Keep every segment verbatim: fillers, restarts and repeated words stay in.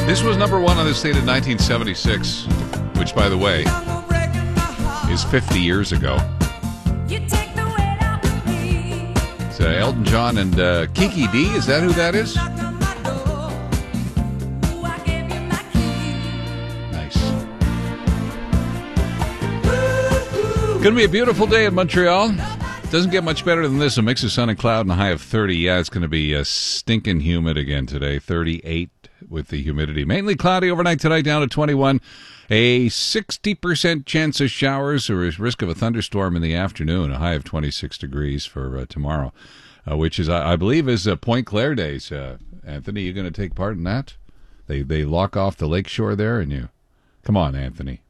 This was number one on this state in nineteen seventy-six, which, by the way, is fifty years ago. It's uh, Elton John and uh, Kiki D. Is that who that is? Nice. Going to be a beautiful day in Montreal. Doesn't get much better than this. A mix of sun and cloud and a high of thirty. Yeah, it's going to be uh, stinking humid again today. thirty-eight with the humidity. Mainly cloudy overnight tonight, down to twenty-one. A sixty percent chance of showers or a risk of a thunderstorm in the afternoon. A high of twenty-six degrees for uh, tomorrow, uh, which is, I, I believe, is uh, Point Claire days. Uh, Anthony, you going to take part in that? They they lock off the lakeshore there, and you... Come on, Anthony.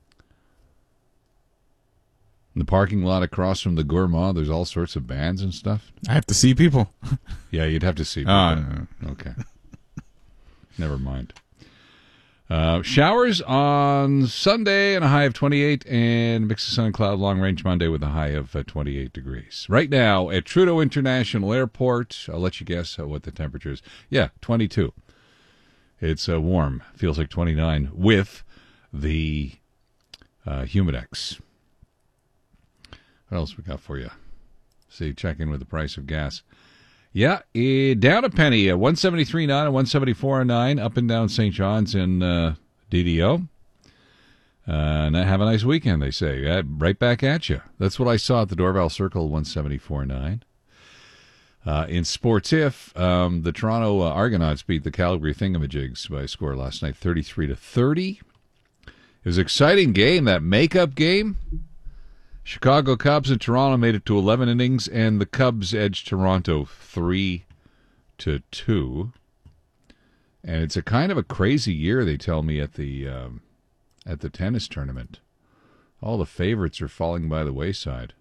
In the parking lot across from the Gourmand, there's all sorts of bands and stuff. I have to see people. Yeah, you'd have to see people. Oh, no. Okay. Never mind. Uh, showers on Sunday and a high of twenty-eight, and mix of sun and cloud long range Monday with a high of uh, twenty-eight degrees. Right now at Trudeau International Airport, I'll let you guess uh, what the temperature is. Yeah, twenty-two. It's uh, warm. Feels like twenty-nine with the uh, Humidex. What else we got for you? See, check in with the price of gas. Yeah, eh, down a penny, uh, one seventy-three point nine and one seventy-four point nine, up and down Saint John's in uh, D D O. Uh, and have a nice weekend, they say. Uh, right back at you. That's what I saw at the Dorval Circle, one seventy-four point nine. Uh, in Sportif, um, the Toronto uh, Argonauts beat the Calgary Thingamajigs by a score last night, thirty-three to thirty. It was an exciting game, that makeup game. Chicago Cubs and Toronto made it to eleven innings, and the Cubs edged Toronto three to two. And it's a kind of a crazy year, they tell me, at the um, at the tennis tournament. All the favorites are falling by the wayside.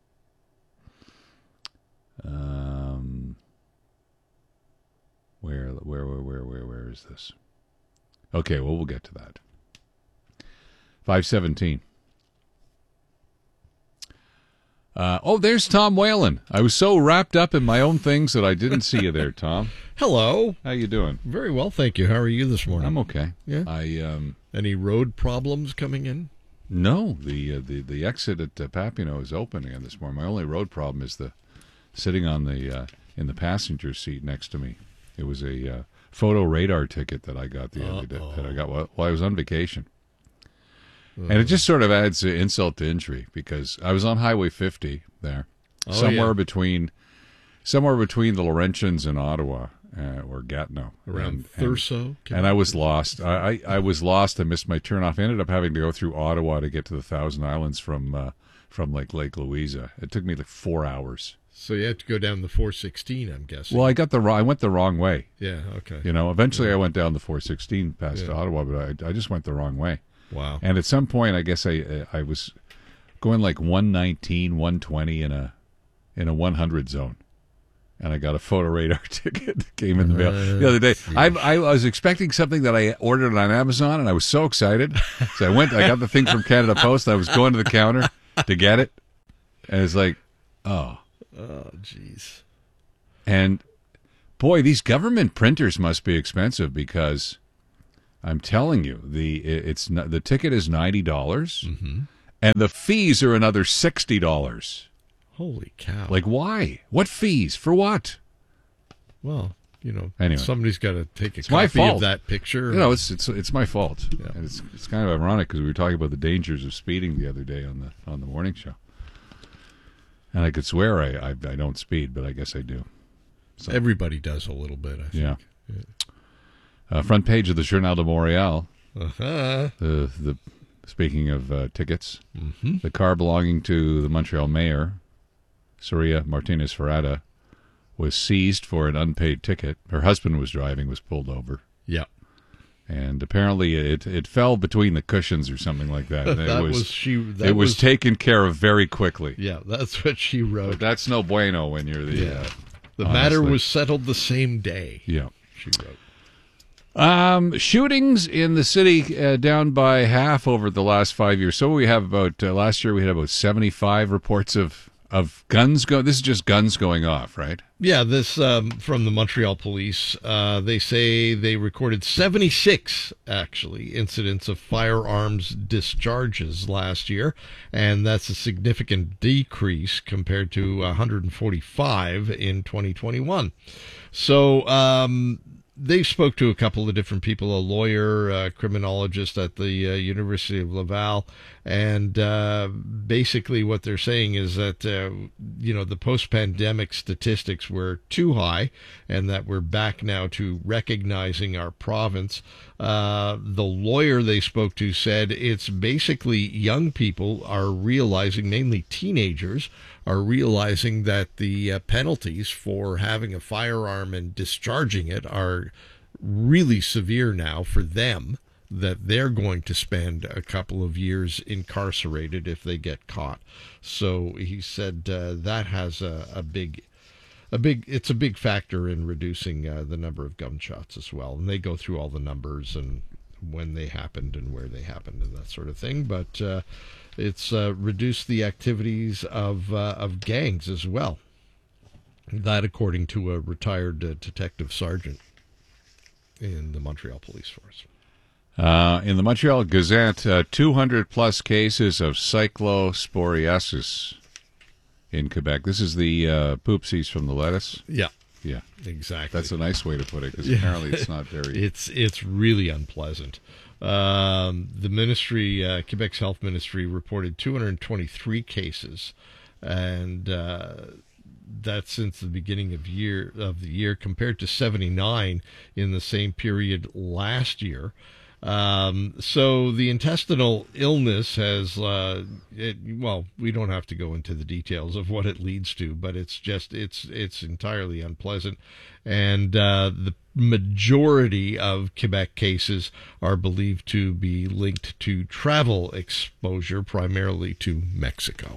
Um, where, where, where, where, where, where is this? Okay, well, we'll get to that. five seventeen. Uh, oh, there's Tom Whalen. I was so wrapped up in my own things that I didn't see you there, Tom. Hello. How you doing? Very well, thank you. How are you this morning? I'm okay. Yeah. I um. Any road problems coming in? No, the uh, the the exit at uh, Papineau is open again this morning. My only road problem is the sitting on the uh, in the passenger seat next to me. It was a uh, photo radar ticket that I got the Uh-oh. other day. That I got while, while I was on vacation. And it just sort of adds uh, insult to injury because I was on Highway fifty there, oh, somewhere yeah. between, somewhere between the Laurentians and Ottawa uh, or Gatineau, Around and, Thurso. And, and I was lost. I, I I was lost. I missed my turnoff. I ended up having to go through Ottawa to get to the Thousand Islands from uh, from like Lake Louisa. It took me like four hours. So you have to go down the four sixteen, I'm guessing. Well, I got the wrong. I went the wrong way. Yeah. Okay. You know, eventually yeah. I went down the four sixteen past yeah. Ottawa, but I I just went the wrong way. Wow. And at some point, I guess I I was going like one nineteen, one twenty in a in a one hundred zone. And I got a photo radar ticket that came in the mail uh, the other day. I, I was expecting something that I ordered on Amazon, and I was so excited. So I went, I got the thing from Canada Post. I was going to the counter to get it. And it's like, oh. Oh, jeez. And, boy, these government printers must be expensive because... I'm telling you, the it's the ticket is ninety dollars, mm-hmm. and the fees are another sixty dollars. Holy cow! Like, why? What fees for what? Well, you know, anyway, somebody's got to take a it's copy my fault. of that picture. You know, it's it's it's my fault, yeah. and it's it's kind of ironic because we were talking about the dangers of speeding the other day on the on the morning show, and I could swear I I, I don't speed, but I guess I do. So. Everybody does a little bit, I think. Yeah. yeah. Uh, front page of the Journal de Montréal. Uh-huh. The the speaking of uh, tickets, mm-hmm. the car belonging to the Montreal mayor, Soria Martinez Ferrada, was seized for an unpaid ticket. Her husband was driving, was pulled over. Yeah, and apparently it it fell between the cushions or something like that. And that it was, was she. That it was, was taken care of very quickly. Yeah, that's what she wrote. But that's no bueno when you're the. Yeah. Uh, the honestly. matter was settled the same day. Yeah, she wrote. Um, shootings in the city uh, down by half over the last five years. So we have about uh, last year we had about seventy-five reports of of guns go. This is just guns going off, right? Yeah, this um, from the Montreal police. Uh, they say they recorded seventy-six, actually, incidents of firearms discharges last year, and that's a significant decrease compared to one hundred forty-five in twenty twenty-one. So um, they spoke to a couple of different people, a lawyer, a criminologist at the uh, University of Laval, and uh, basically what they're saying is that, uh, you know, the post-pandemic statistics were too high and that we're back now to recognizing our province. Uh, the lawyer they spoke to said it's basically young people are realizing, mainly teenagers, are realizing that the uh, penalties for having a firearm and discharging it are really severe now for them, that they're going to spend a couple of years incarcerated if they get caught. So he said uh, that has a, a big, a big, it's a big factor in reducing uh, the number of gunshots as well. And they go through all the numbers and when they happened and where they happened and that sort of thing. But uh, it's uh, reduced the activities of uh, of gangs as well. That, according to a retired uh, detective sergeant in the Montreal Police Force. Uh, in the Montreal Gazette, uh, two hundred plus cases of cyclosporiasis in Quebec. This is the uh, poopsies from the lettuce. Yeah. Yeah, exactly. That's a nice way to put it, because apparently it's not very... it's it's really unpleasant. Um, the ministry, uh, Quebec's health ministry, reported two hundred twenty-three cases, and uh, that's since the beginning of year of the year, compared to seventy-nine in the same period last year. Um, so the intestinal illness has, uh, it, well, we don't have to go into the details of what it leads to, but it's just, it's, it's entirely unpleasant. And, uh, the majority of Quebec cases are believed to be linked to travel exposure, primarily to Mexico.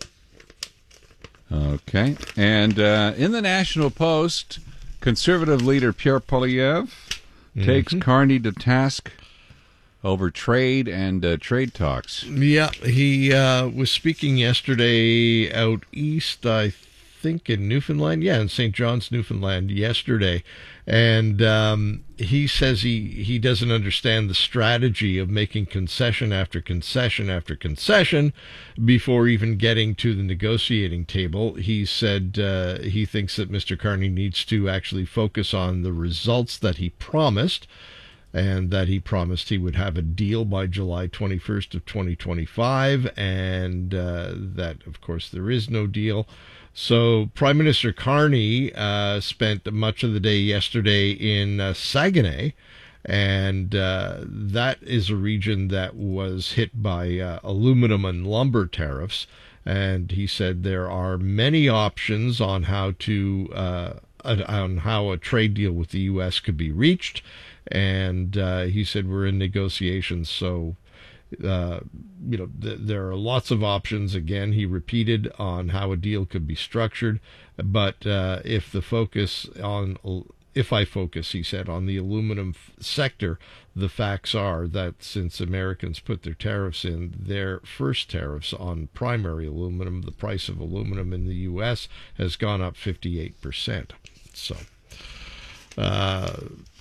Okay. And, uh, in the National Post, Conservative leader Pierre Poilievre mm-hmm. takes Carney to task over trade and uh, trade talks. Yeah, he uh, was speaking yesterday out east, I think in Newfoundland. Yeah, in Saint John's, Newfoundland, yesterday. And um, he says he, he doesn't understand the strategy of making concession after concession after concession before even getting to the negotiating table. He said uh, he thinks that Mister Carney needs to actually focus on the results that he promised, and that he promised he would have a deal by July twenty-first of twenty twenty-five, and uh, that, of course, there is no deal. So Prime Minister Carney uh, spent much of the day yesterday in uh, Saguenay, and uh, that is a region that was hit by uh, aluminum and lumber tariffs, and he said there are many options on how to uh, on how a trade deal with the U S could be reached. And uh, he said we're in negotiations, so uh, you know th- there are lots of options. Again, he repeated on how a deal could be structured, but uh, if the focus on if I focus, he said, on the aluminum f- sector, the facts are that since Americans put their tariffs in, their first tariffs on primary aluminum, the price of aluminum in the U S has gone up fifty-eight percent. So. Uh,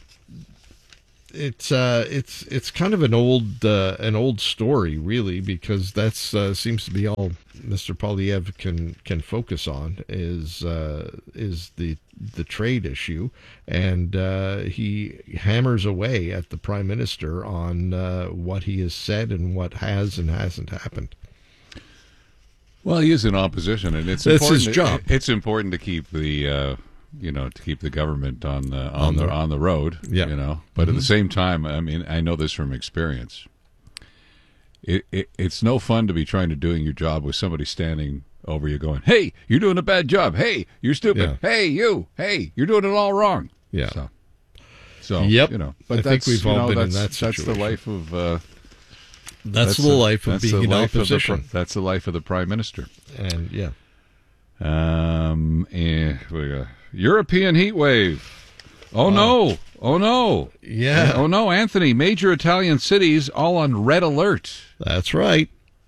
It's uh, it's it's kind of an old uh, an old story, really, because that's uh, seems to be all Mister Poilievre can can focus on is uh, is the the trade issue, and uh, he hammers away at the Prime Minister on uh, what he has said and what has and hasn't happened. Well, he is in opposition, and it's that's important his job. To, it's important to keep the. Uh, you know, to keep the government on the on, on the, the on the road, yeah. you know. But mm-hmm. at the same time, I mean, I know this from experience. It, it it's no fun to be trying to doing your job with somebody standing over you going, "Hey, you're doing a bad job. Hey, you're stupid. Yeah. Hey, you. Hey, you're doing it all wrong." Yeah. So, so yep. you know, but I that's, think we've you all know, been that's, in that situation. That's the life of. Uh, that's, that's the, the life of being in opposition. Of the, that's the life of the Prime Minister. And yeah. Um. And we got. European heat wave. Oh, wow. no. Oh, no. Yeah. Oh, no, Anthony. Major Italian cities all on red alert. That's right.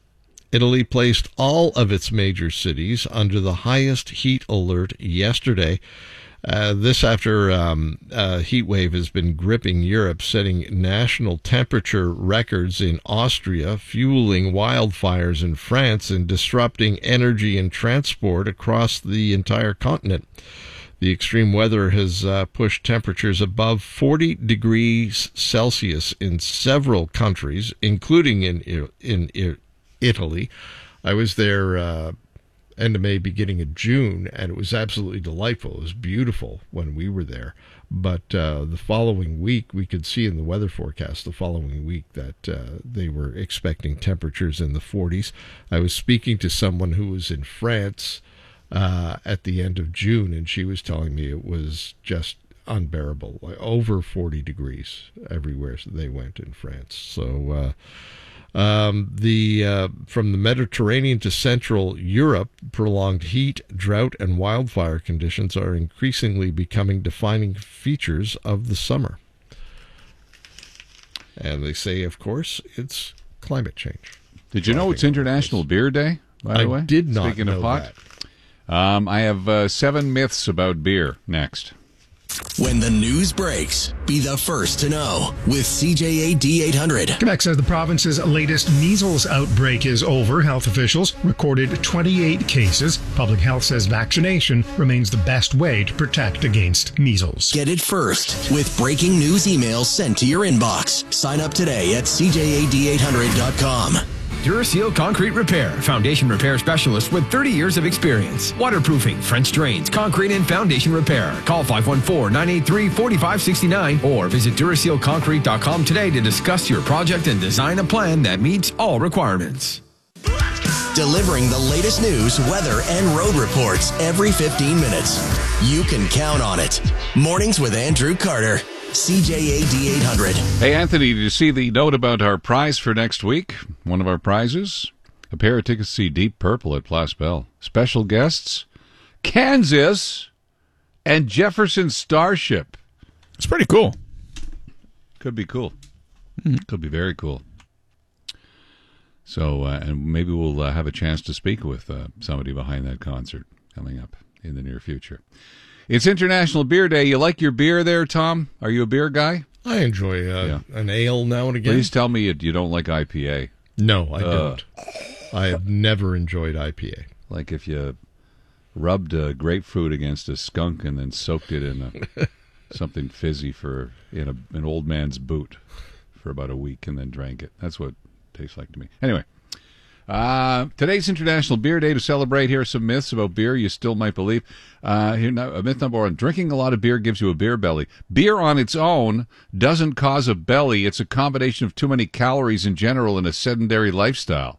Italy placed all of its major cities under the highest heat alert yesterday. Uh, this after um, a heat wave has been gripping Europe, setting national temperature records in Austria, fueling wildfires in France, and disrupting energy and transport across the entire continent. The extreme weather has uh, pushed temperatures above forty degrees Celsius in several countries, including in in, in Italy. I was there uh, end of May, beginning of June, and it was absolutely delightful. It was beautiful when we were there. But uh, the following week, we could see in the weather forecast the following week that uh, they were expecting temperatures in the forties. I was speaking to someone who was in France uh, at the end of June, and she was telling me it was just unbearable, like over forty degrees everywhere they went in France. So uh, Um, the uh, from the Mediterranean to Central Europe, prolonged heat, drought, and wildfire conditions are increasingly becoming defining features of the summer. And they say, of course, it's climate change. Did you know it's International Beer Day, by the I way? I did not Speaking know of hot, that. Um, I have uh, seven myths about beer next. When the news breaks, be the first to know with C J A D eight hundred. Quebec says the province's latest measles outbreak is over. Health officials recorded twenty-eight cases. Public health says vaccination remains the best way to protect against measles. Get it first with breaking news emails sent to your inbox. Sign up today at C J A D eight hundred dot com. Duraseal Concrete Repair, foundation repair specialist with thirty years of experience. Waterproofing, French drains, concrete and foundation repair. Call five one four, nine eight three, four five six nine or visit Duraseal Concrete dot com today to discuss your project and design a plan that meets all requirements. Delivering the latest news, weather, and road reports every fifteen minutes. You can count on it. Mornings with Andrew Carter. C J A D eight hundred. Hey, Anthony, did you see the note about our prize for next week? One of our prizes? A pair of tickets to see Deep Purple at Place Belle. Special guests? Kansas and Jefferson Starship. It's pretty cool. Could be cool. Mm-hmm. Could be very cool. So, uh, and maybe we'll uh, have a chance to speak with uh, somebody behind that concert coming up in the near future. It's International Beer Day. You like your beer there, Tom? Are you a beer guy? I enjoy uh, yeah. an ale now and again. Please tell me you, you don't like I P A. No, I uh, don't. I have never enjoyed I P A. Like if you rubbed a grapefruit against a skunk and then soaked it in a, something fizzy for in a, an old man's boot for about a week and then drank it. That's what it tastes like to me. Anyway. Uh, today's International Beer Day. To celebrate, here are some myths about beer you still might believe. Uh, here now, myth number one: drinking a lot of beer gives you a beer belly. Beer on its own doesn't cause a belly. It's a combination of too many calories in general and a sedentary lifestyle.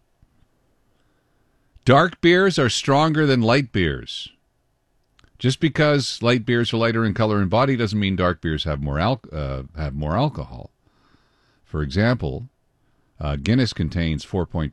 Dark beers are stronger than light beers. Just because light beers are lighter in color and body doesn't mean dark beers have more al- uh, have more alcohol. For example, Uh, Guinness contains four point